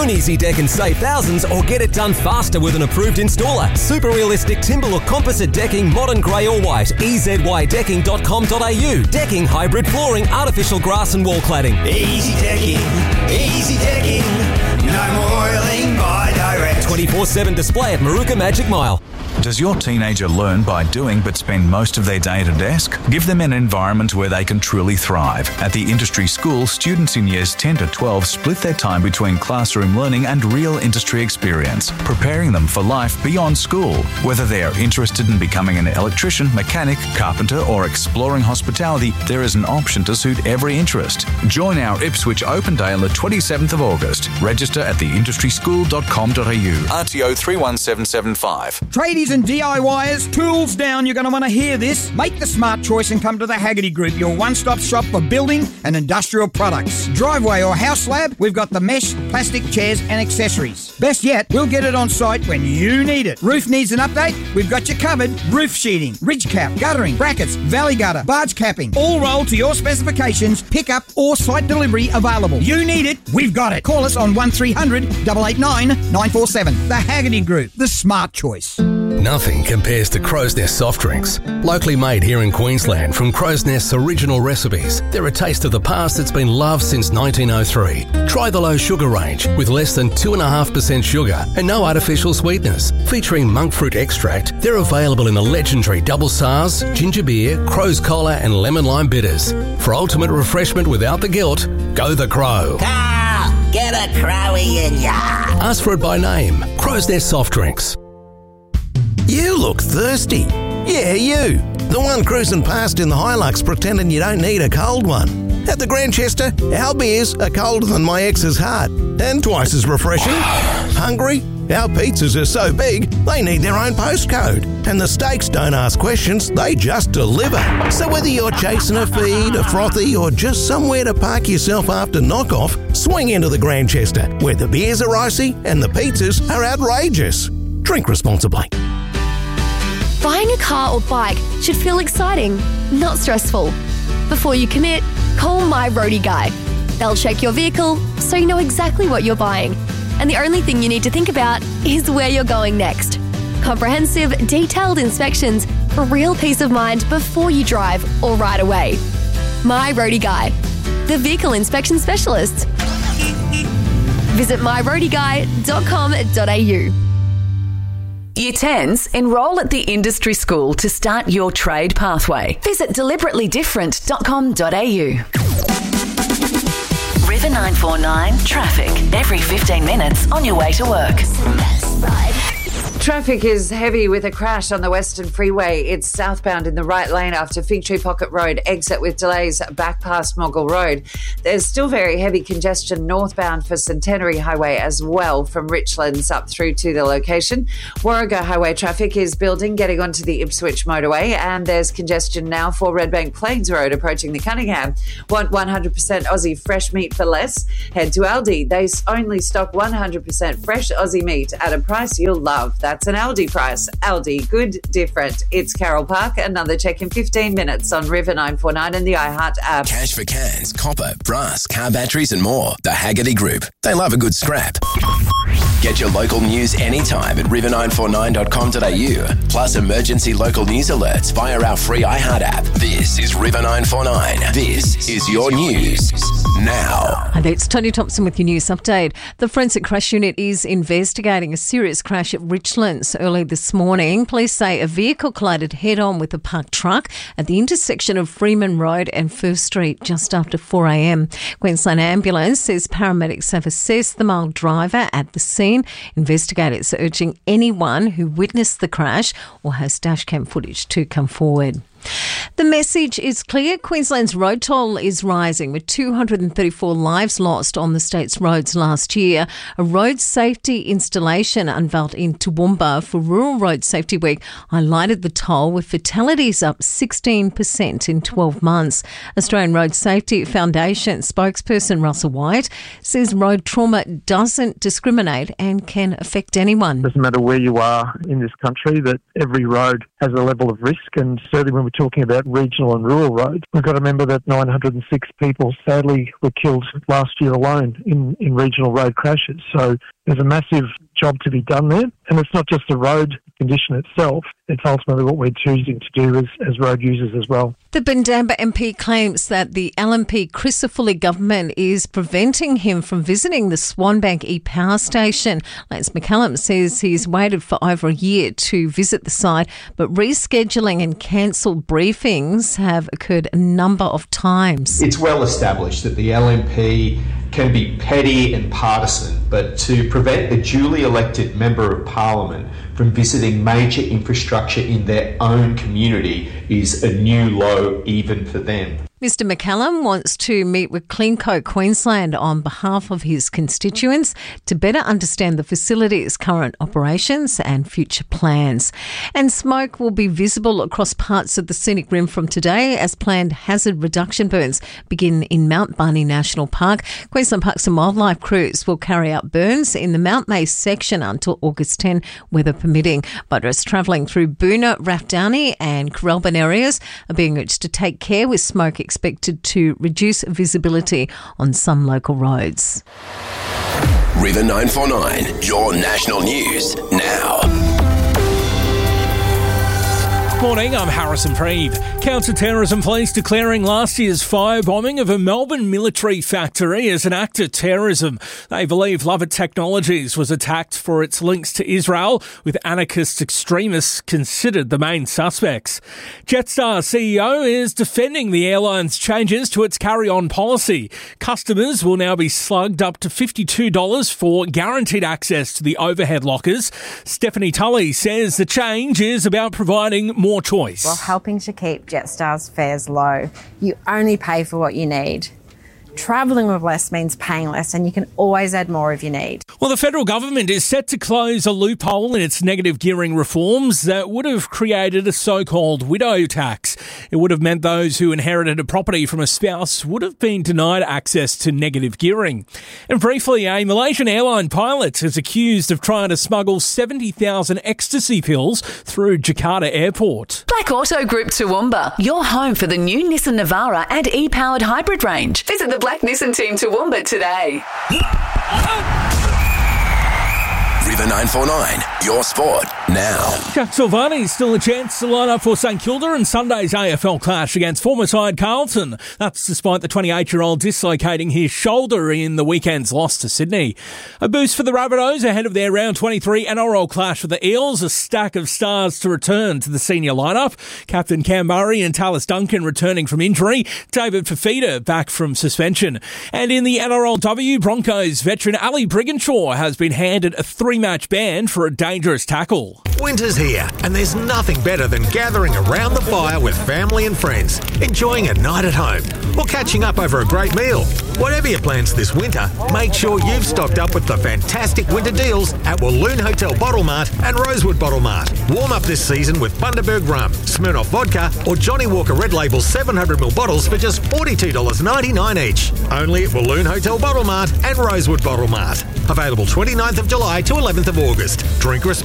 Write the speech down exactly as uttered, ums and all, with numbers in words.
own Easy Deck and save thousands, or get it done faster with an approved installer. Super realistic timber or composite decking, modern grey or white. e z y decking dot com dot a u. Decking, hybrid flooring, artificial grass and wall cladding. Easy Decking, Easy Decking. No more oiling by direct. twenty-four seven display at Maruka Magic Mile. Does your teenager learn by doing but spend most of their day at a desk? Give them an environment where they can truly thrive. At the Industry School, students in years ten to twelve split their time between classroom learning and real industry experience, preparing them for life beyond school. Whether they are interested in becoming an electrician, mechanic, carpenter, or exploring hospitality, there is an option to suit every interest. Join our Ipswich Open Day on the twenty-seventh of August. Register at the industry school dot com dot a u. R T O three one seven seven five. Tradies and DIYers, tools down. You're going to want to hear this. Make the smart choice and come to the Haggerty Group, your one-stop shop for building and industrial products. Driveway or house slab, we've got the mesh, plastic chairs and accessories. Best yet, we'll get it on site when you need it. Roof needs an update? We've got you covered. Roof sheeting, ridge cap, guttering, brackets, valley gutter, barge capping, all rolled to your specifications, pick-up or site delivery available. You need it, we've got it. Call us on one three hundred, eight eight nine, nine four seven. The Haggerty Group, the smart choice. Nothing compares to Crow's Nest soft drinks. Locally made here in Queensland from Crow's Nest's original recipes, they're a taste of the past that's been loved since nineteen oh three. Try the low sugar range with less than two point five percent sugar and no artificial sweeteners. Featuring monk fruit extract, they're available in the legendary double S A Rs, ginger beer, Crow's Cola and lemon lime bitters. For ultimate refreshment without the guilt, go the Crow. Carl, get a Crowie in ya. Ask for it by name. Crow's Nest soft drinks. You look thirsty. Yeah, you. The one cruising past in the Hilux pretending you don't need a cold one. At the Grantchester, our beers are colder than my ex's heart and twice as refreshing. Hungry? Our pizzas are so big, they need their own postcode. And the steaks don't ask questions, they just deliver. So whether you're chasing a feed, a frothy, or just somewhere to park yourself after knockoff, swing into the Grantchester, where the beers are icy and the pizzas are outrageous. Drink responsibly. Buying a car or bike should feel exciting, not stressful. Before you commit, call My Roadie Guy. They'll check your vehicle so you know exactly what you're buying. And the only thing you need to think about is where you're going next. Comprehensive, detailed inspections for real peace of mind before you drive or ride away. My Roadie Guy, the vehicle inspection specialists. Visit my roadie guy dot com dot a u. Year tens, enrol at the Industry School to start your trade pathway. Visit deliberately different dot com dot a u. River nine four nine traffic every fifteen minutes on your way to work. Traffic is heavy with a crash on the Western Freeway. It's southbound in the right lane after Fig Tree Pocket Road exit with delays back past Moggle Road. There's still very heavy congestion northbound for Centenary Highway as well from Richlands up through to the location. Warrego Highway traffic is building getting onto the Ipswich motorway, and there's congestion now for Redbank Plains Road approaching the Cunningham. Want one hundred percent Aussie fresh meat for less? Head to Aldi. They only stock one hundred percent fresh Aussie meat at a price you'll love. That's an Aldi price. Aldi, good, different. It's Carol Park. Another check in fifteen minutes on River nine four nine and the iHeart app. Cash for cans, copper, brass, car batteries and more. The Haggerty Group. They love a good scrap. Get your local news anytime at river nine four nine dot com dot a u. Plus emergency local news alerts via our free iHeart app. This is River nine four nine. This is your news now. Hi there, it's Tony Thompson with your news update. The Forensic Crash Unit is investigating a serious crash at Richlands early this morning. Police say a vehicle collided head-on with a parked truck at the intersection of Freeman Road and First Street just after four a m. Queensland Ambulance says paramedics have assessed the male driver at the scene. Investigators are urging anyone who witnessed the crash or has dashcam footage to come forward. The message is clear. Queensland's road toll is rising with two hundred thirty-four lives lost on the state's roads last year. A road safety installation unveiled in Toowoomba for Rural Road Safety Week highlighted the toll, with fatalities up sixteen percent in twelve months. Australian Road Safety Foundation spokesperson Russell White says road trauma doesn't discriminate and can affect anyone. Doesn't matter where you are in this country, that every road has a level of risk, and certainly when we're talking about regional and rural roads, we've got to remember that nine hundred six people sadly were killed last year alone in, in regional road crashes. So there's a massive job to be done there, and it's not just the road condition itself, it's ultimately what we're choosing to do as, as road users as well. The Bundamba M P claims that the L N P Crisafulli government is preventing him from visiting the Swanbank e-power station. Lance McCallum says he's waited for over a year to visit the site, but rescheduling and cancelled briefings have occurred a number of times. It's well established that the L N P can be petty and partisan, but to prevent a duly elected Member of Parliament from visiting major infrastructure in their own community is a new low even for them. Mister McCallum wants to meet with CleanCo Queensland on behalf of his constituents to better understand the facility's current operations and future plans. And smoke will be visible across parts of the scenic rim from today as planned hazard reduction burns begin in Mount Barney National Park. Queensland Parks and Wildlife crews will carry out burns in the Mount May section until August tenth, weather permitting. Motorists travelling through Boonah, Rathdowney and Coralban areas are being urged to take care with smoke expected to reduce visibility on some local roads. River nine four nine, your national news now. Morning, I'm Harrison Preeve. Counter-terrorism police declaring last year's firebombing of a Melbourne military factory as an act of terrorism. They believe Lovett Technologies was attacked for its links to Israel, with anarchist extremists considered the main suspects. Jetstar C E O is defending the airline's changes to its carry-on policy. Customers will now be slugged up to fifty-two dollars for guaranteed access to the overhead lockers. Stephanie Tully says the change is about providing more More choice. While helping to keep Jetstar's fares low. You only pay for what you need. Travelling with less means paying less, and you can always add more if you need. Well, the federal government is set to close a loophole in its negative gearing reforms that would have created a so-called widow tax. It would have meant those who inherited a property from a spouse would have been denied access to negative gearing. And briefly, a Malaysian airline pilot is accused of trying to smuggle seventy thousand ecstasy pills through Jakarta Airport. Black Auto Group Toowoomba, your home for the new Nissan Navara and e-powered hybrid range. Visit the Black Nissan team Toowoomba today. River nine four nine, your sport now. Jack Silvani still a chance to line up for St Kilda in Sunday's A F L clash against former side Carlton. That's despite the twenty-eight-year-old dislocating his shoulder in the weekend's loss to Sydney. A boost for the Rabbitohs ahead of their round twenty-three N R L clash with the Eels. A stack of stars to return to the senior lineup. Captain Cam Murray and Talis Duncan returning from injury. David Fafita back from suspension. And in the N R L W, Broncos veteran Ali Brigginshaw has been handed a three-match ban for a dangerous tackle. Winter's here, and there's nothing better than gathering around the fire with family and friends, enjoying a night at home, or catching up over a great meal. Whatever your plans this winter, make sure you've stocked up with the fantastic winter deals at Walloon Hotel Bottle Mart and Rosewood Bottle Mart. Warm up this season with Bundaberg Rum, Smirnoff Vodka, or Johnny Walker Red Label seven hundred milliliter bottles for just forty-two dollars ninety-nine each. Only at Walloon Hotel Bottle Mart and Rosewood Bottle Mart. Available twenty-ninth of July to eleventh of August. Drink responsibly.